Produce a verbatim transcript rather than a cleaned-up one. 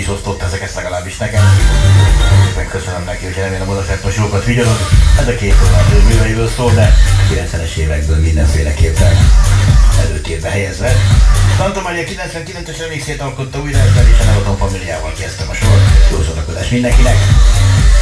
is osztott ezeket legalábbis nekem. Éppen köszönöm neki, hogy remélem odaszertom sokat figyelod. Ez a két órától műveiből szól, de kilencvenes évekből mindenféleképpen előtérbe helyezve. Santa Maria kilencvenkilences remixét alkotta újra, ezzel és a Nevaton familiával kezdtem a sor. Jó szórakozás mindenkinek!